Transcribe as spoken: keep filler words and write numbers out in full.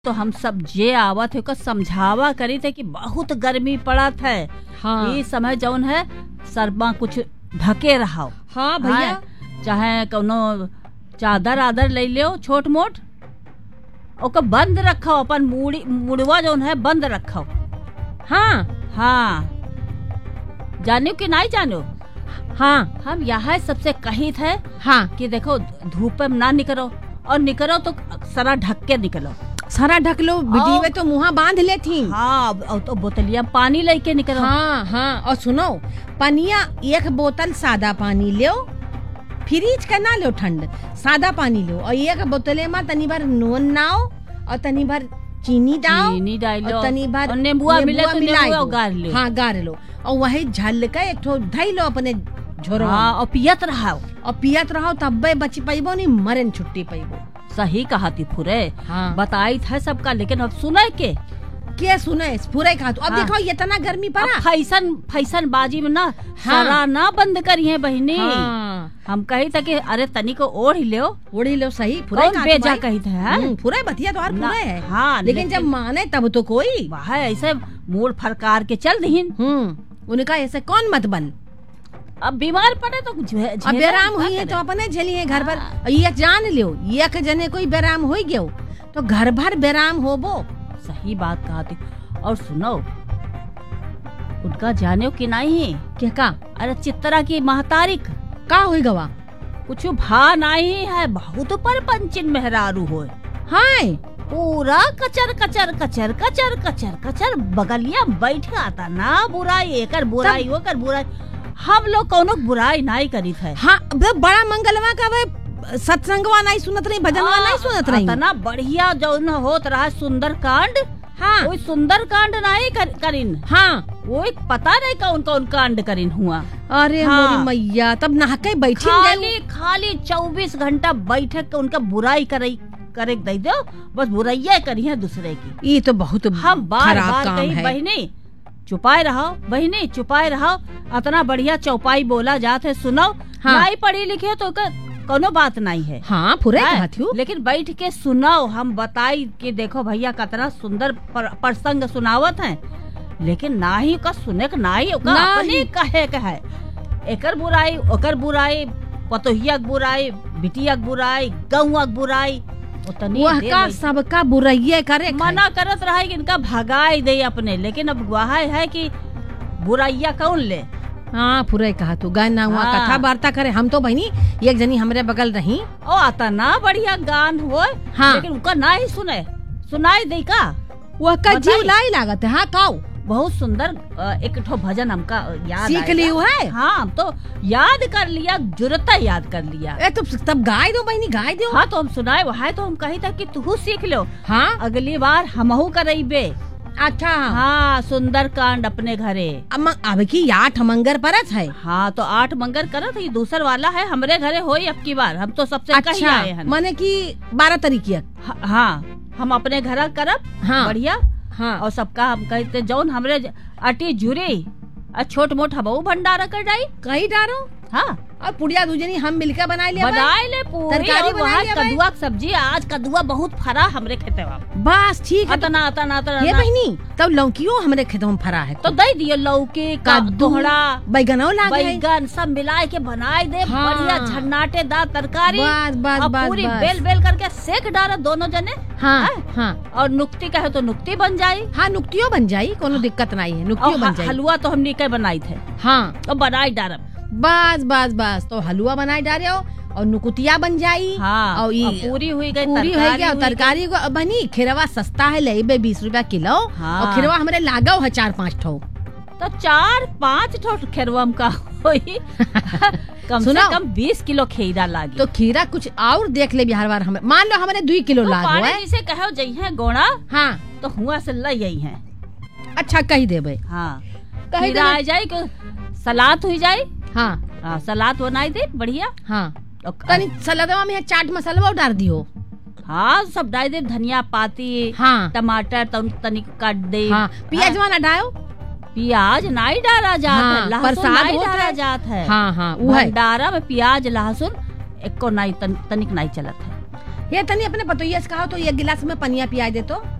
तो हम सब जे आवत है समझावा करी थे कि बहुत गर्मी पड़त है। हाँ। ये समय जौन है सर्मा कुछ ढके रहा। हाँ भैया, चाहे कोनो चादर आदर ले लियो छोट मोट, ओकर बंद रखो, अपन मुड़ी मुड़वा जौन है बंद रखो। हाँ हाँ, जानो कि नहीं जानो? हाँ हम यहाँ सबसे कही थे हाँ कि देखो धूप में ना निकलो, और निकलो तो सारा ढक के निकलो। सारा ढक लो, बिटिया तो मुँह बांध ले थी। हाँ, और तो बोतलिया पानी लेके निकलो। हाँ हाँ, और सुनो पनिया एक बोतल सादा पानी लो, फ्रिज का ना लो ठंड, सादा पानी लो, और एक बोतले में तनी भर नून नाओ और तनी भर चीनी डालो, चीनी डालो, और तनी भर नींबुआ मिले तो नींबुआ गार लो। हाँ गार लो, और वही झल के एक ठो धई लो अपने झोरो। हाँ, और पियत रहो, और पियत रहो तब्बे बच पाइबो नहीं, मरे न छुट्टी पाइबो। सही कहा थी फुरे। हाँ। बताई था सबका, लेकिन अब सुने के क्या सुने पूरे कहा तो अब। हाँ। देखो ये तना गर्मी पड़ा, फैशन फैशन बाजी में ना। हाँ। सारा ना बंद करी है बहनी। हाँ। हम कही था कि अरे तनी को ओढ़ ही लो, ओढ़ी लो। सही पूरे कौन बेजा कही थे है? पूरे बतिया तो और ना, पूरे है। हाँ, लेकिन जब माने तब तो कोई वह ऐसे मूड फरकार के चल दीन। हम्म उनका ऐसे कौन मत बन। अब बीमार पड़े तो झे- अब झेले, बेराम क्या हुई है करे? तो अपने झेलिए घर पर। और ये जान लियो एक जने कोई बेराम हो गयो तो घर भर बेराम होबो। सही बात कहा थी। और सुनो, उनका जाने कि नहीं क्या का अरे चित्रा की महतारिक का हुई गवा कुछ भा नहीं है, बहुत पर पंचिन मेहरारू हो। हाय पूरा कचर कचर कचर कचर कचर कचर बगलिया बैठे आता ना। बुराई एकर बुराई ओकर बुराई, हम लोग कोनो बुराई नहीं करी थे। हाँ बड़ा मंगलवा का वे सत्संगवा नहीं सुनत रही, भजनवा नहीं सुनत रही। इतना बढ़िया जौन होत रहा सुंदर कांड। हाँ कोई सुंदर कांड नहीं कर, करिन। हाँ वो पता नहीं कौन कौन कांड करिन हुआ। अरे हाँ। मोरी मैया, तब नहाके बैठी खाली खाली चौबीस घंटा बैठे के उनका बुराई करे करे दे दो, बस बुराइया करी है दूसरे की। ये तो बहुत हम बार खराब बार काम कही है। बहनी चुपाए रहो, बहनी चुपाए रहो। इतना बढ़िया चौपाई बोला जात है, सुनो। हाँ। नहीं पढ़ी लिखी हो तो कोनो बात नहीं है। हाँ पूरे है, कहा थी। लेकिन बैठ के सुनो, हम बताई कि देखो भैया कितना सुंदर पर, प्रसंग सुनावत है, लेकिन ना ही का सुने का ना ही ओका अपने कहे कहे एकर बुराई ओकर बुराई, पतोहिया के बुराई, बिटिया के बुराई, गौवा के बुराई। उतनी वह देर का में सबका बुराइये करे मना करत रहा कि इनका भगाई दे अपने, लेकिन अब गुहा है कि बुराइया कौन ले। हाँ पूरे कहा तू गाना हुआ हाँ। कथा वार्ता करे। हम तो बहनी एक जनी हमरे बगल रही, ओ आता ना बढ़िया गान हो। हाँ। लेकिन उनका ना ही सुने सुनाई दे का वह का बताई। जीव लाई लागत है। हाँ काऊ बहुत सुंदर अ, एक ठो भजन हमका याद सीख आएगा। लियो है। हाँ, तो याद कर लिया, जुरता याद कर लिया। ए तो तब गाय दो बहनी, गाय दो। हाँ, तो हम सुनाए वहाँ तो हम कही था कि तू सीख लो। हाँ अगली बार हमहू करेबे। अच्छा हाँ, सुंदर कांड अपने घरे। अब अब की आठ मंगर परत है। हाँ, तो आठ मंगर करत है, दूसर वाला है हमरे घरे होई अब की बार। हम तो सबसे कही अच्छा आए हैं। माने की बारह तारीख हाँ, हाँ, हम अपने घर करब। हाँ। बढ़िया। हाँ और सबका हम कहते जौन हमरे अटी जुरी और छोट मोट हमहू भंडारा कर जाई। कही डारो। हाँ, और पुड़िया दूजनी हम मिलकर बनाए ले बनाए ले पूरी। तरकारी और बनाए वहाँ ले भाई। कदुआ की सब्जी, आज कदुआ बहुत फरा हमरे खेते में। बस ठीक है। अतना अतना अतना ये बहनी तब लौकियो हमरे खेतों में फरा है तो दे दियो लौकी कद्दू, कोहड़ा बैगनो लागे है। बैगन सब मिलाए के बनाए दे। हाँ। बढ़िया झन्नाटेदार तरकारी। बस बस और बस पूरी बस। बेल बेल करके सेक डालो दोनों जने। हाँ हैं? हाँ और नुक्ती कहे तो नुक्ती बन जाई। हाँ नुक्तियो बन जाई, कोनो दिक्कत नहीं है, नुक्तियो और बन ह- जाई। हलवा तो हमने के बनाई थे, हाँ तो बनाई डारब। बस बस बस तो हलवा बनाए डालो और नुकुतिया बन जाई। हाँ, और और ये पूरी हुई गई, पूरी हो तरकारी गया। हुई तरकारी को बनी खिरवा सस्ता है, लेबे बीस रुपया किलो। हाँ। और खिरवा हमारे लागो है चार पाँच ठो। तो चार पाँच ठो खेरवम का होई। कम से सुनो। कम बीस किलो खीरा लागी। तो खीरा कुछ और देख ले बिहार बार हमें, मान लो हमारे दो किलो तो लागो पाड़े है। जिसे कहो जई है गोड़ा, हाँ तो हुआ से लई आई है। अच्छा कही देबे। हाँ, कही खीरा देबे। आ जाए कि सलाद हुई जाए। हाँ हाँ, सलाद बनाई दे बढ़िया। हाँ और- तनी सलादवा में चाट मसाला डाल दियो। हाँ, सब डाल दे, धनिया पाती, हाँ टमाटर तन- तनिक काट दे। हाँ प्याजवा ना डालो। प्याज नहीं डाला जाता हाँ, है, लहसुन प्रसाद नहीं होता डाला है। जाता है। हाँ हाँ वो है। भंडारा में प्याज लहसुन एको नहीं तन, तनिक नहीं चलत है। ये तनी अपने पतोइया से कहा तो एक गिलास में पनिया पिया दे तो